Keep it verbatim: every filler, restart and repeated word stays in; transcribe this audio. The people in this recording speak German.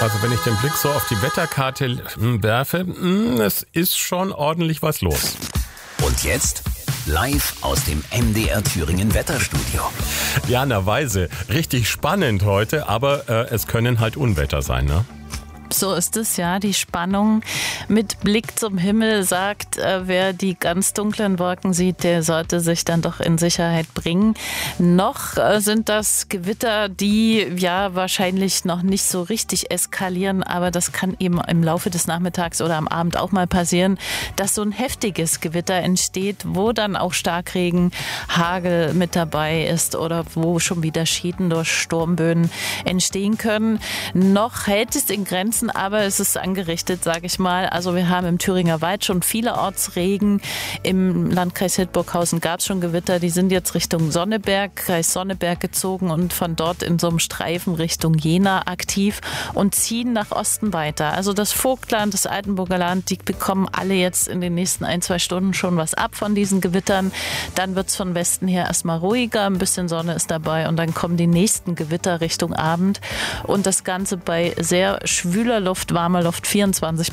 Also wenn ich den Blick so auf die Wetterkarte werfe, es ist schon ordentlich was los. Und jetzt live aus dem M D R Thüringen Wetterstudio. Jana Weise, richtig spannend heute, aber äh, es können halt Unwetter sein, ne? So ist es, ja. Die Spannung mit Blick zum Himmel sagt, äh, wer die ganz dunklen Wolken sieht, der sollte sich dann doch in Sicherheit bringen. Noch äh, sind das Gewitter, die ja wahrscheinlich noch nicht so richtig eskalieren, aber das kann eben im Laufe des Nachmittags oder am Abend auch mal passieren, dass so ein heftiges Gewitter entsteht, wo dann auch Starkregen, Hagel mit dabei ist oder wo schon wieder Schäden durch Sturmböen entstehen können. Noch hält es in Grenzen, aber es ist angerichtet, sage ich mal. Also wir haben im Thüringer Wald schon vielerorts Regen. Im Landkreis Hildburghausen gab es schon Gewitter. Die sind jetzt Richtung Sonneberg, Kreis Sonneberg gezogen und von dort in so einem Streifen Richtung Jena aktiv und ziehen nach Osten weiter. Also das Vogtland, das Altenburger Land, die bekommen alle jetzt in den nächsten ein, zwei Stunden schon was ab von diesen Gewittern. Dann wird es von Westen her erstmal ruhiger, ein bisschen Sonne ist dabei und dann kommen die nächsten Gewitter Richtung Abend. Und das Ganze bei sehr schwüler Luft, warmer Luft, vierundzwanzig